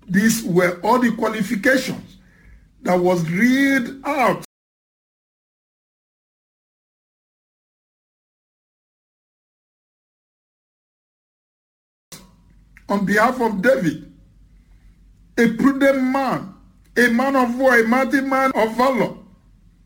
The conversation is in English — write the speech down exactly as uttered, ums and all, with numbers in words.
These were all the qualifications that was read out on behalf of David. A prudent man, a man of war, a mighty man of valor.